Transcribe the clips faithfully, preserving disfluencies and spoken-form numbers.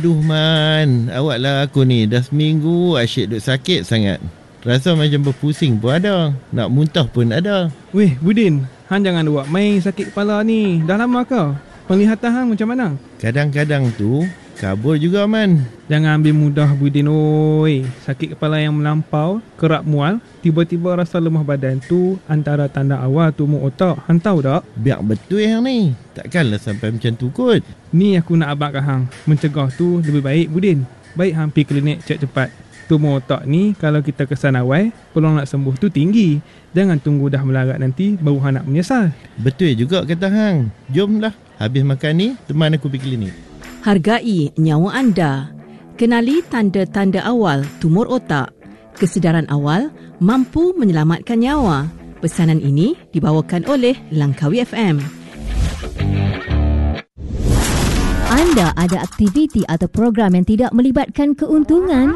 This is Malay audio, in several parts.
Duh Man, awak lah aku ni. Dah seminggu asyik duk sakit sangat. Rasa macam berpusing pun ada. Nak muntah pun ada. Weh Budin, hang jangan buat main sakit kepala ni. Dah lama kau? Penglihatan hang macam mana? Kadang-kadang tu kabur juga Man. Jangan ambil mudah Budin oi. Sakit kepala yang melampau, kerap mual, tiba-tiba rasa lemah badan tu antara tanda awal tumor otak. Hang tahu tak? Biar betul yang ni. Takkanlah sampai macam tu kot. Ni aku nak abangkan hang. Mencegah tu lebih baik Budin. Baik hang pergi klinik cek cepat. Tumor otak ni kalau kita kesan awal, peluang nak sembuh tu tinggi. Jangan tunggu dah melarat nanti baru hang nak menyesal. Betul juga kata hang. Jomlah. Habis makan ni, teman aku pergi klinik. Hargai nyawa anda. Kenali tanda-tanda awal tumor otak. Kesedaran awal mampu menyelamatkan nyawa. Pesanan ini dibawakan oleh Langkawi F M. Anda ada aktiviti atau program yang tidak melibatkan keuntungan?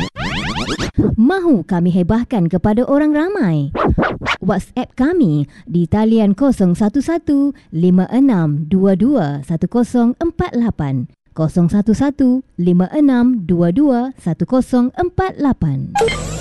Mahu kami hebahkan kepada orang ramai? WhatsApp kami di talian kosong satu satu lima enam dua dua satu kosong empat lapan kosong satu satu lima enam dua dua satu kosong empat lapan.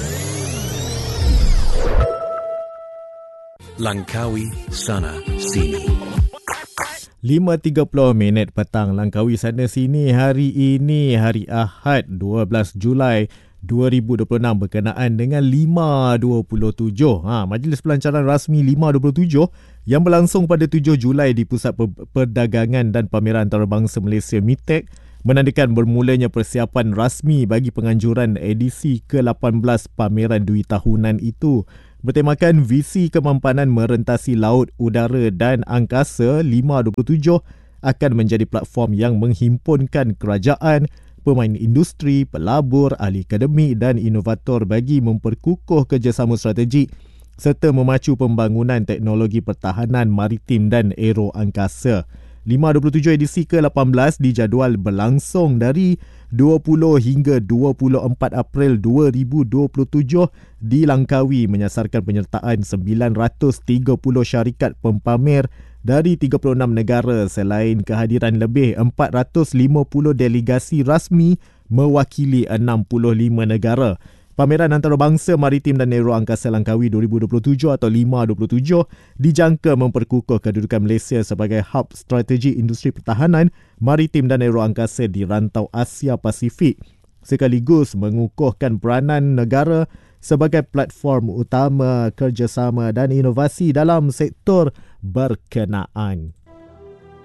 Langkawi Sana Sini. lima tiga puluh minit petang Langkawi Sana Sini hari ini, hari Ahad dua belas Julai dua ribu dua puluh enam berkenaan dengan lima dua puluh tujuh. Ha, Majlis Pelancaran Rasmi lima dua puluh tujuh yang berlangsung pada tujuh Julai di Pusat Perdagangan dan Pameran Antarabangsa Malaysia M I T E C menandakan bermulanya persiapan rasmi bagi penganjuran edisi ke lapan belas pameran dui tahunan itu. Bertemakan visi kemampanan merentasi laut, udara dan angkasa, lima dua puluh tujuh akan menjadi platform yang menghimpunkan kerajaan, pemain industri, pelabur, ahli akademik dan inovator bagi memperkukuh kerjasama strategik serta memacu pembangunan teknologi pertahanan maritim dan aero angkasa. lima dua puluh tujuh edisi ke lapan belas dijadual berlangsung dari dua puluh hingga dua puluh empat April dua ribu dua puluh tujuh di Langkawi, menyasarkan penyertaan sembilan ratus tiga puluh syarikat pempamer dari tiga puluh enam negara selain kehadiran lebih empat ratus lima puluh delegasi rasmi mewakili enam puluh lima negara. Pameran Antarabangsa Maritim dan Aero Angkasa Langkawi dua ribu dua puluh tujuh atau lima dua puluh tujuh dijangka memperkukuh kedudukan Malaysia sebagai hub strategi industri pertahanan, maritim dan aero angkasa di rantau Asia Pasifik, sekaligus mengukuhkan peranan negara sebagai platform utama kerjasama dan inovasi dalam sektor berkenaan.